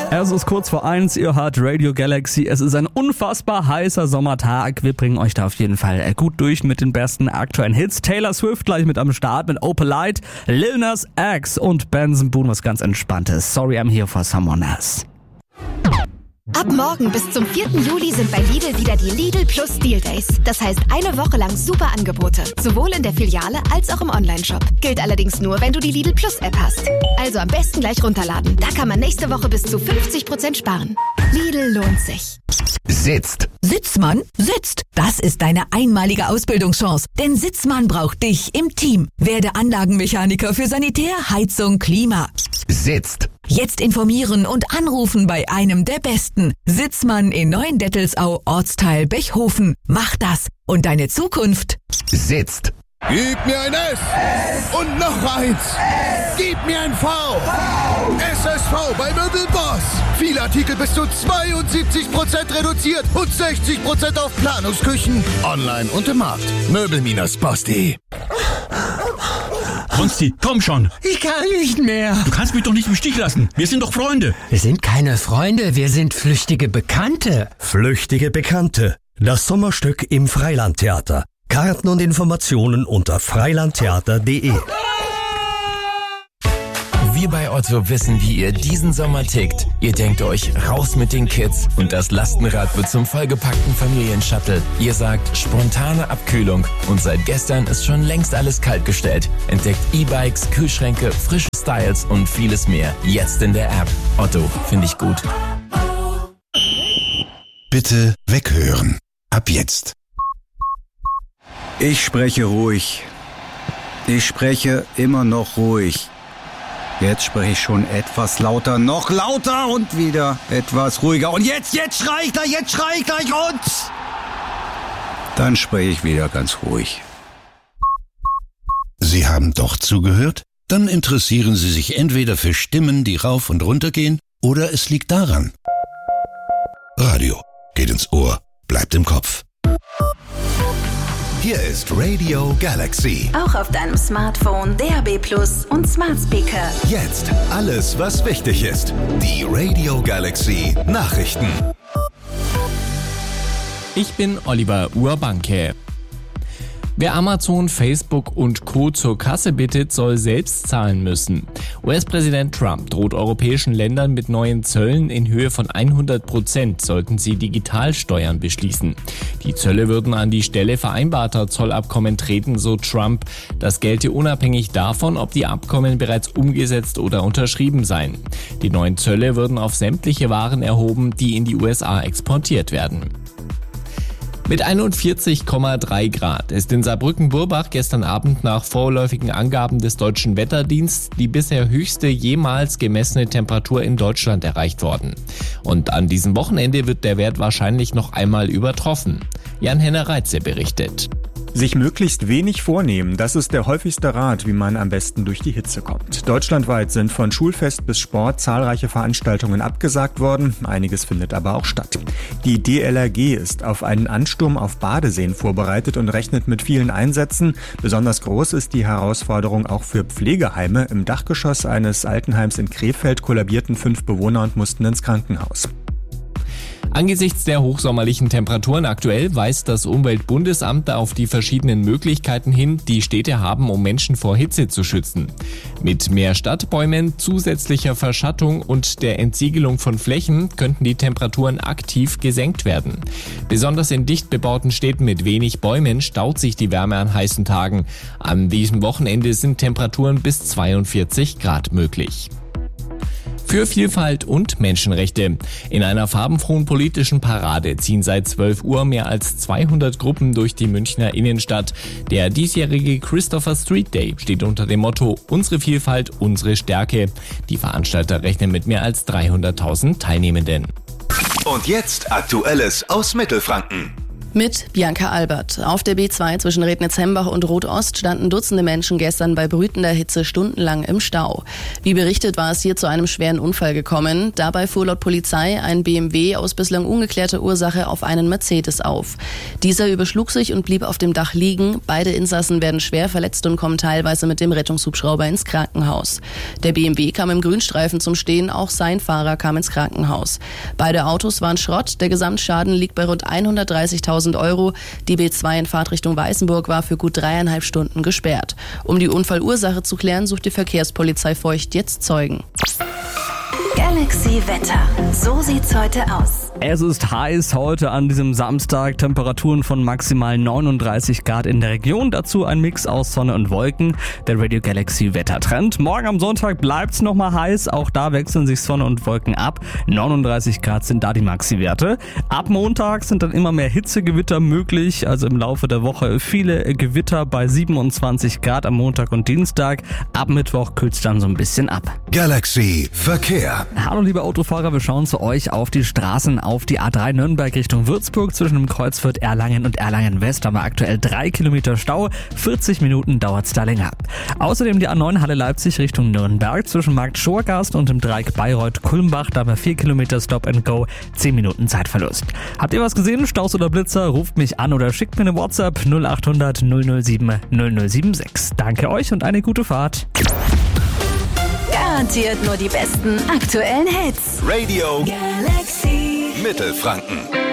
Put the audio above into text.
Es ist kurz vor 1, ihr hört Radio Galaxy. Es ist ein unfassbar heißer Sommertag. Wir bringen euch da auf jeden Fall gut durch mit den besten aktuellen Hits. Taylor Swift gleich mit am Start mit Opal Light, Lil Nas X und Benson Boone, was ganz Entspanntes. Sorry, I'm here for someone else. Ab morgen bis zum 4. Juli sind bei Lidl wieder die Lidl Plus Deal Days. Das heißt, eine Woche lang super Angebote. Sowohl in der Filiale als auch im Onlineshop. Gilt allerdings nur, wenn du die Lidl Plus App hast. Also am besten gleich runterladen. Da kann man nächste Woche bis zu 50% sparen. Lidl lohnt sich. Sitzt. Sitzmann sitzt. Das ist deine einmalige Ausbildungschance. Denn Sitzmann braucht dich im Team. Werde Anlagenmechaniker für Sanitär, Heizung, Klima. Sitzt. Jetzt informieren und anrufen bei einem der Besten. Sitzmann in Neuendettelsau, Ortsteil Bechhofen. Mach das und deine Zukunft Sitzt. Gib mir ein S und noch eins. Gib mir ein V. SSV bei Möbelboss. Viele Artikel bis zu 72% reduziert und 60% auf Planungsküchen. Online und im Markt. Möbel-boss.de. Konsti, komm schon. Ich kann nicht mehr. Du kannst mich doch nicht im Stich lassen. Wir sind doch Freunde. Wir sind keine Freunde, wir sind flüchtige Bekannte. Flüchtige Bekannte. Das Sommerstück im Freilandtheater. Karten und Informationen unter freilandtheater.de. Wir bei Otto wissen, wie ihr diesen Sommer tickt. Ihr denkt euch, raus mit den Kids und das Lastenrad wird zum vollgepackten Familienshuttle. Ihr sagt, spontane Abkühlung und seit gestern ist schon längst alles kaltgestellt. Entdeckt E-Bikes, Kühlschränke, frische Styles und vieles mehr. Jetzt in der App. Otto, finde ich gut. Bitte weghören. Ab jetzt. Ich spreche ruhig. Ich spreche immer noch ruhig. Jetzt spreche ich schon etwas lauter, noch lauter und wieder etwas ruhiger. Und jetzt schrei ich gleich und... Dann spreche ich wieder ganz ruhig. Sie haben doch zugehört? Dann interessieren Sie sich entweder für Stimmen, die rauf und runter gehen, oder es liegt daran. Radio geht ins Ohr, bleibt im Kopf. Hier ist Radio Galaxy. Auch auf deinem Smartphone, DAB+ und Smart Speaker. Jetzt alles, was wichtig ist. Die Radio Galaxy Nachrichten. Ich bin Oliver Urbanke. Wer Amazon, Facebook und Co. zur Kasse bittet, soll selbst zahlen müssen. US-Präsident Trump droht europäischen Ländern mit neuen Zöllen in Höhe von 100%, sollten sie Digitalsteuern beschließen. Die Zölle würden an die Stelle vereinbarter Zollabkommen treten, so Trump. Das gelte unabhängig davon, ob die Abkommen bereits umgesetzt oder unterschrieben seien. Die neuen Zölle würden auf sämtliche Waren erhoben, die in die USA exportiert werden. Mit 41,3 Grad ist in Saarbrücken-Burbach gestern Abend nach vorläufigen Angaben des Deutschen Wetterdienstes die bisher höchste jemals gemessene Temperatur in Deutschland erreicht worden. Und an diesem Wochenende wird der Wert wahrscheinlich noch einmal übertroffen. Jan-Henner Reitze berichtet. Sich möglichst wenig vornehmen, das ist der häufigste Rat, wie man am besten durch die Hitze kommt. Deutschlandweit sind von Schulfest bis Sport zahlreiche Veranstaltungen abgesagt worden, einiges findet aber auch statt. Die DLRG ist auf einen Ansturm auf Badeseen vorbereitet und rechnet mit vielen Einsätzen. Besonders groß ist die Herausforderung auch für Pflegeheime. Im Dachgeschoss eines Altenheims in Krefeld kollabierten 5 Bewohner und mussten ins Krankenhaus. Angesichts der hochsommerlichen Temperaturen aktuell weist das Umweltbundesamt auf die verschiedenen Möglichkeiten hin, die Städte haben, um Menschen vor Hitze zu schützen. Mit mehr Stadtbäumen, zusätzlicher Verschattung und der Entsiegelung von Flächen könnten die Temperaturen aktiv gesenkt werden. Besonders in dicht bebauten Städten mit wenig Bäumen staut sich die Wärme an heißen Tagen. An diesem Wochenende sind Temperaturen bis 42 Grad möglich. Für Vielfalt und Menschenrechte. In einer farbenfrohen politischen Parade ziehen seit 12 Uhr mehr als 200 Gruppen durch die Münchner Innenstadt. Der diesjährige Christopher Street Day steht unter dem Motto Unsere Vielfalt, unsere Stärke. Die Veranstalter rechnen mit mehr als 300.000 Teilnehmenden. Und jetzt Aktuelles aus Mittelfranken. Mit Bianca Albert. Auf der B2 zwischen Rednitz-Hembach und Rot-Ost standen Dutzende Menschen gestern bei brütender Hitze stundenlang im Stau. Wie berichtet, war es hier zu einem schweren Unfall gekommen. Dabei fuhr laut Polizei ein BMW aus bislang ungeklärter Ursache auf einen Mercedes auf. Dieser überschlug sich und blieb auf dem Dach liegen. Beide Insassen werden schwer verletzt und kommen teilweise mit dem Rettungshubschrauber ins Krankenhaus. Der BMW kam im Grünstreifen zum Stehen, auch sein Fahrer kam ins Krankenhaus. Beide Autos waren Schrott. Der Gesamtschaden liegt bei rund 130.000 Euro. Die B2 in Fahrtrichtung Weißenburg war für gut 3,5 Stunden gesperrt. Um die Unfallursache zu klären, sucht die Verkehrspolizei Feucht jetzt Zeugen. Galaxy Wetter. So sieht's heute aus. Es ist heiß heute an diesem Samstag. Temperaturen von maximal 39 Grad in der Region. Dazu ein Mix aus Sonne und Wolken. Der Radio Galaxy Wettertrend. Morgen am Sonntag bleibt's nochmal heiß. Auch da wechseln sich Sonne und Wolken ab. 39 Grad sind da die Maxi-Werte. Ab Montag sind dann immer mehr Hitzegewitter möglich. Also im Laufe der Woche viele Gewitter bei 27 Grad am Montag und Dienstag. Ab Mittwoch kühlt's dann so ein bisschen ab. Galaxy Verkehr. Hallo liebe Autofahrer, wir schauen zu euch auf die Straßen, auf die A3 Nürnberg Richtung Würzburg. Zwischen dem Kreuzviertel Erlangen und Erlangen West haben wir aktuell 3 Kilometer Stau. 40 Minuten dauert's da länger. Außerdem die A9 Halle Leipzig Richtung Nürnberg. Zwischen Markt Schorgast und dem Dreieck Bayreuth-Kulmbach. Da haben wir 4 Kilometer Stop and Go. 10 Minuten Zeitverlust. Habt ihr was gesehen? Staus oder Blitzer? Ruft mich an oder schickt mir eine WhatsApp 0800 007 0076. Danke euch und eine gute Fahrt. Garantiert nur die besten aktuellen Hits. Radio Galaxy Mittelfranken.